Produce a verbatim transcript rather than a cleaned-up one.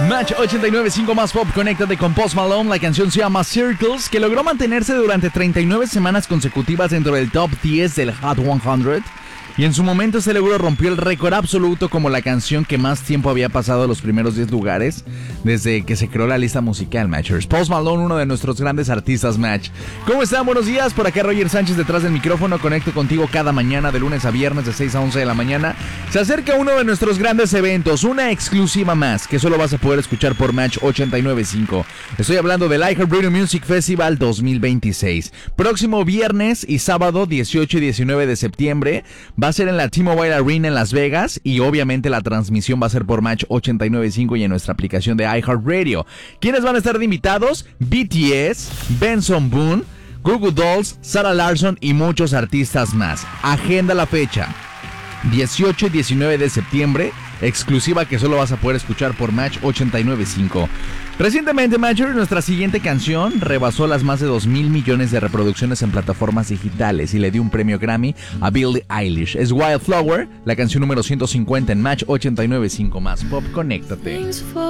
Match ochenta y nueve punto cinco más pop, conéctate con Post Malone. La canción se llama Circles, que logró mantenerse durante treinta y nueve semanas consecutivas dentro del top diez del Hot cien. Y en su momento ese logro rompió el récord absoluto como la canción que más tiempo había pasado los primeros diez lugares desde que se creó la lista musical, Matchers. Post Malone, uno de nuestros grandes artistas, Match. ¿Cómo están? Buenos días, por acá Roger Sánchez detrás del micrófono. Conecto contigo cada mañana de lunes a viernes de seis a once de la mañana. Se acerca uno de nuestros grandes eventos, una exclusiva más que solo vas a poder escuchar por Match ochenta y nueve punto cinco. Estoy hablando del iHeartRadio Music Festival dos mil veintiséis. Próximo viernes y sábado dieciocho y diecinueve de septiembre va a ser en la T-Mobile Arena en Las Vegas y obviamente la transmisión va a ser por Match ochenta y nueve punto cinco y en nuestra aplicación de iHeartRadio. ¿Quiénes van a estar de invitados? B T S, Benson Boone, Goo Goo Dolls, Sarah Larsson y muchos artistas más. Agenda la fecha. dieciocho y diecinueve de septiembre, exclusiva que solo vas a poder escuchar por Match ochenta y nueve punto cinco. Recientemente, Matcher, nuestra siguiente canción rebasó las más de dos mil millones de reproducciones en plataformas digitales y le dio un premio Grammy a Billie Eilish. Es Wildflower, la canción número ciento cincuenta en Match ochenta y nueve punto cinco más pop. Conéctate.